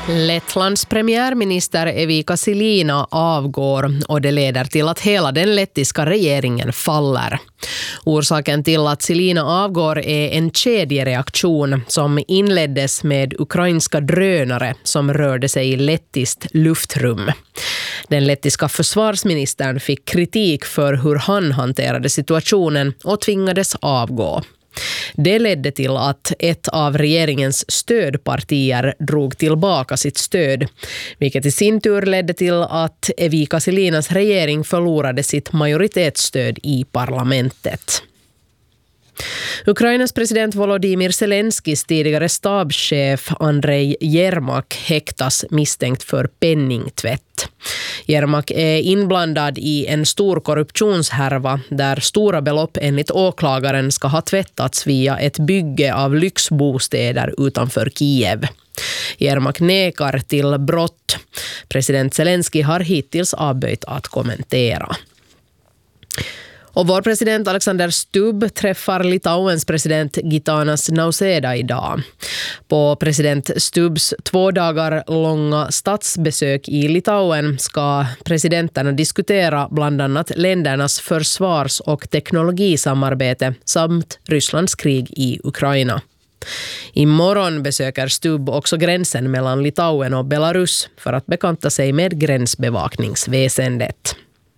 Lettlands premiärminister Evika Silina avgår och det leder till att hela den lettiska regeringen faller. Orsaken till att Silina avgår är en kedjereaktion som inleddes med ukrainska drönare som rörde sig i lettiskt luftrum. Den lettiska försvarsministern fick kritik för hur han hanterade situationen och tvingades avgå. Det ledde till att ett av regeringens stödpartier drog tillbaka sitt stöd, vilket i sin tur ledde till att Evika Silinas regering förlorade sitt majoritetsstöd i parlamentet. Ukrainas president Volodymyr Zelenskis tidigare stabschef Andrei Jermak häktas misstänkt för penningtvätt. Jermak är inblandad i en stor korruptionshärva där stora belopp enligt åklagaren ska ha tvättats via ett bygge av lyxbostäder utanför Kiev. Jermak nekar till brott. President Zelensky har hittills avböjt att kommentera. Och vår president Alexander Stubb träffar Litauens president Gitanas Nausėda idag. På president Stubbs 2 dagar långa statsbesök i Litauen ska presidenterna diskutera bland annat ländernas försvars- och teknologisamarbete samt Rysslands krig i Ukraina. Imorgon besöker Stubb också gränsen mellan Litauen och Belarus för att bekanta sig med gränsbevakningsväsendet.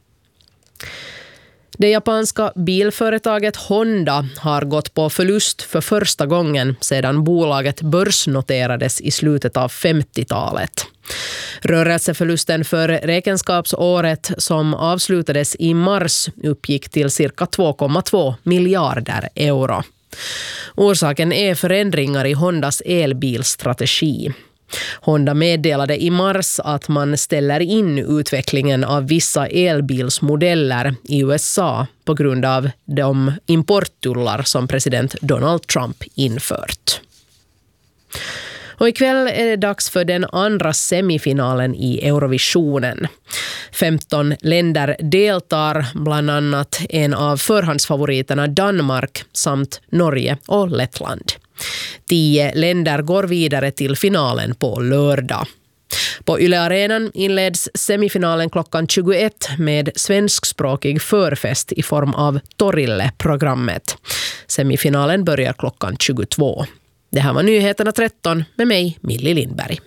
Det japanska bilföretaget Honda har gått på förlust för första gången sedan bolaget börsnoterades i slutet av 50-talet. Rörelseförlusten för räkenskapsåret som avslutades i mars uppgick till cirka 2,2 miljarder euro. Orsaken är förändringar i Hondas elbilstrategi. Honda meddelade i mars att man ställer in utvecklingen av vissa elbilsmodeller i USA på grund av de importtullar som president Donald Trump infört. Och ikväll är det dags för den andra semifinalen i Eurovisionen. 15 länder deltar, bland annat en av förhandsfavoriterna Danmark samt Norge och Lettland. 10 länder går vidare till finalen på lördag. På Yle Arenan inleds semifinalen klockan 21 med svenskspråkig förfest i form av Torille-programmet. Semifinalen börjar klockan 22. Det här var Nyheterna 13 med mig, Millie Lindberg.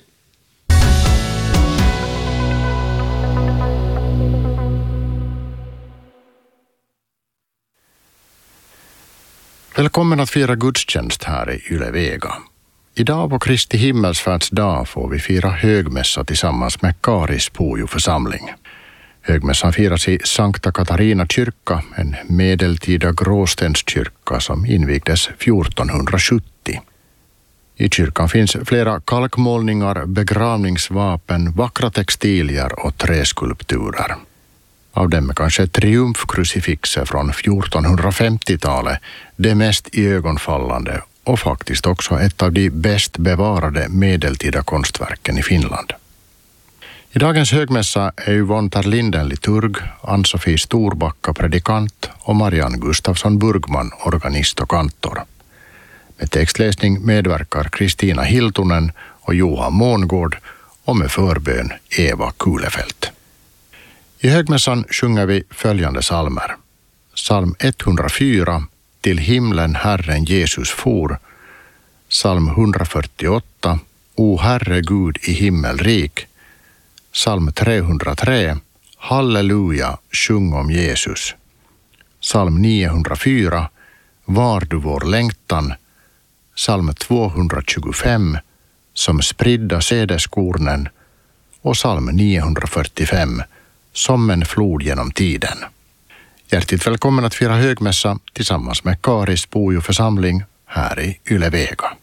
Välkommen att fira gudstjänst här i Yle Vega. Idag på Kristi himmelsfärdsdag får vi fira högmässa tillsammans med Karis Pujo-församling. Högmässan firas i Sankta Katarina kyrka, en medeltida gråstenskyrka som invigdes 1470. I kyrkan finns flera kalkmålningar, begravningsvapen, vackra textilier och träskulpturer. Av dem är kanske triumfkrucifixer från 1450-talet det mest iögonfallande och faktiskt också ett av de bäst bevarade medeltida konstverken i Finland. I dagens högmässa är Yvonne Terlinden liturg, Ann-Sofie Storbacka predikant och Marianne Gustafsson Burgman organist och kantor. Med textläsning medverkar Kristina Hiltunen och Johan Mångård och med förbön Eva Kulefelt. I högmässan sjunger vi följande psalmer. Psalm 104, Till himlen Herren Jesus for. Psalm 148, O Herre Gud i himmelrik. Psalm 303, Halleluja, sjung om Jesus. Psalm 904, Var du vår längtan. Psalm 225, Som spridda sädeskornen. Och psalm 945, Som en flod genom tiden. Hjärtligt välkommen att fira högmässa tillsammans med Karis Pujo-församling här i Yle Vega.